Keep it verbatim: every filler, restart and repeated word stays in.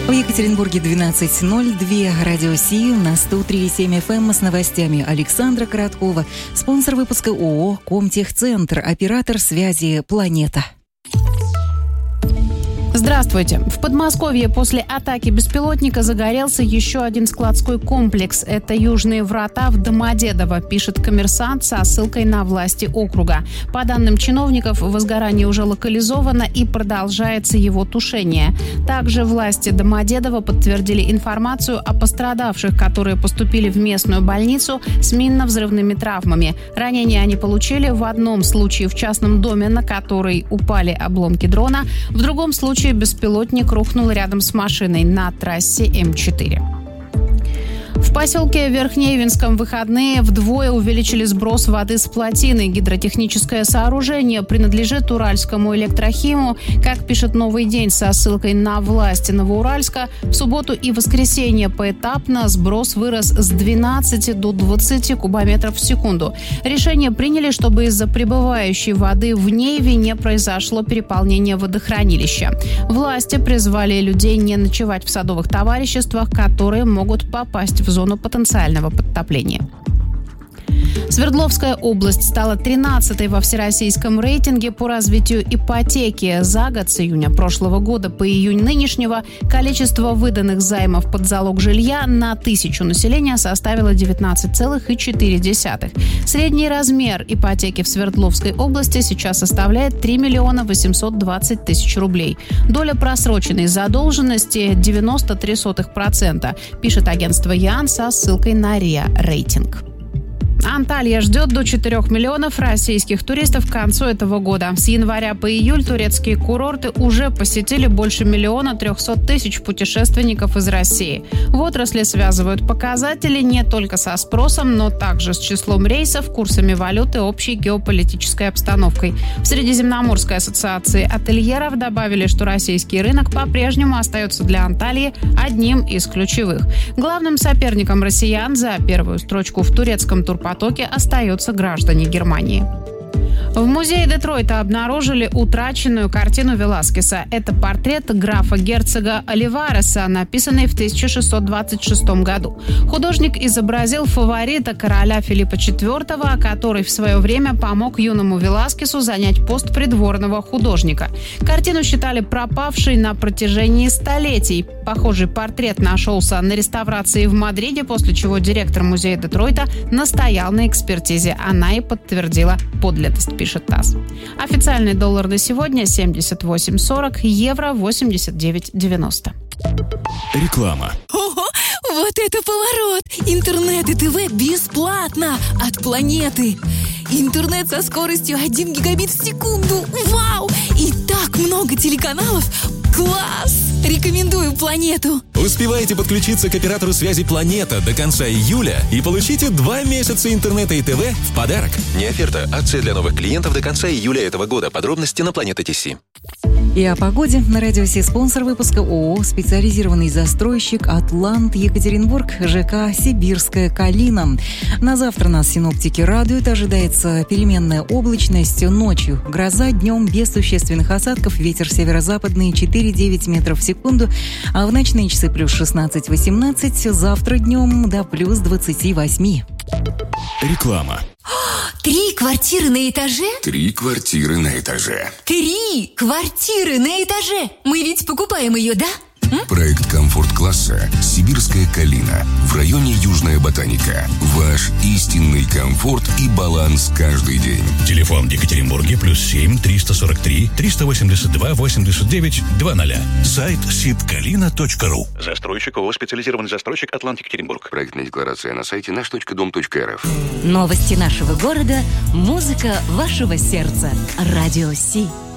В Екатеринбурге двенадцать ноль два, радио Си на сто три и семь эф эм с новостями Александра Короткова. Спонсор выпуска ООО «Комтехцентр», оператор связи «Планета». Здравствуйте. В Подмосковье после атаки беспилотника загорелся еще один складской комплекс. Это Южные врата в Домодедово, пишет «Коммерсант» со ссылкой на власти округа. По данным чиновников, возгорание уже локализовано и продолжается его тушение. Также власти Домодедово подтвердили информацию о пострадавших, которые поступили в местную больницу с минно-взрывными травмами. Ранения они получили в одном случае в частном доме, на который упали обломки дрона, в другом случае беспилотник рухнул рядом с машиной на трассе эм четыре. В поселке Верхнеивенском в выходные вдвое увеличили сброс воды с плотины. Гидротехническое сооружение принадлежит Уральскому электрохиму. Как пишет «Новый день» со ссылкой на власти Новоуральска, в субботу и воскресенье поэтапно сброс вырос с двенадцати до двадцати кубометров в секунду. Решение приняли, чтобы из-за прибывающей воды в Нейве не произошло переполнение водохранилища. Власти призвали людей не ночевать в садовых товариществах, которые могут попасть в зону потенциального подтопления. Свердловская область стала тринадцатой во всероссийском рейтинге по развитию ипотеки. За год с июня прошлого года по июнь нынешнего количество выданных займов под залог жилья на тысячу населения составило девятнадцать целых четыре десятых. Средний размер ипотеки в Свердловской области сейчас составляет три миллиона восемьсот двадцать тысяч рублей. Доля просроченной задолженности девяносто три сотых процента, пишет агентство Ян со ссылкой на РИА Рейтинг. Анталья ждет до четырёх миллионов российских туристов к концу этого года. С января по июль турецкие курорты уже посетили больше миллиона трехсот тысяч путешественников из России. В отрасли связывают показатели не только со спросом, но также с числом рейсов, курсами валюты, общей геополитической обстановкой. В Средиземноморской ассоциации ательеров добавили, что российский рынок по-прежнему остается для Антальи одним из ключевых. Главным соперником россиян за первую строчку в турецком турпотоке остаются граждане Германии. В музее Детройта обнаружили утраченную картину Веласкеса. Это портрет графа-герцога Оливареса, написанный в тысяча шестьсот двадцать шестом году. Художник изобразил фаворита короля Филиппа четвёртого, который в свое время помог юному Веласкесу занять пост придворного художника. Картину считали пропавшей на протяжении столетий. Похожий портрет нашелся на реставрации в Мадриде, после чего директор музея Детройта настоял на экспертизе. Она и подтвердила подлинность, пишет ТАСС. Официальный доллар на сегодня семьдесят восемь сорок, евро восемьдесят девять девяносто. Реклама. Ого, вот это поворот! Интернет и ТВ бесплатно от Планеты. Интернет со скоростью один гигабит в секунду. Вау! И так много телеканалов. Класс! Рекомендую Планету. Успевайте подключиться к оператору связи «Планета» до конца июля и получите два месяца интернета и ТВ в подарок. Не оферта, акция для новых клиентов до конца июля этого года. Подробности на планета точка ти си. И о погоде на радио Си. Спонсор выпуска ООО «Специализированный застройщик Атлант Екатеринбург», ЖК «Сибирская Калина». На завтра нас синоптики радуют. Ожидается переменная облачность. Ночью гроза, днем без существенных осадков. Ветер северо-западный четыре-девять метров в секунду. А в ночные часы плюс шестнадцать-восемнадцать. Завтра днем до плюс двадцати восьми. Реклама. Три квартиры на этаже? Три квартиры на этаже. Три квартиры на этаже! Мы ведь покупаем ее, да? Проект комфорт-класса «Сибирская Калина» в районе Южная Ботаника. Ваш истинный комфорт и баланс каждый день. Телефон в Екатеринбурге плюс семь триста сорок три триста восемьдесят два восемьдесят девять двадцать. Сайт сибкалина точка ру. Застройщик ООО «Специализированный застройщик Атлант Екатеринбург». Проектная декларация на сайте наш точка дом точка эр эф. Новости нашего города, музыка вашего сердца. Радио Си.